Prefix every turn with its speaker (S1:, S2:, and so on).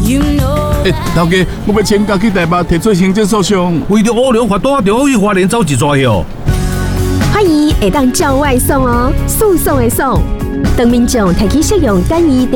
S1: 头家，我要请假去台北提出行政诉讼，
S2: 为着乌龙法单，就去花莲走一逝哟。
S3: 法院会当照外送哦，诉讼的讼。当民众提起适用简易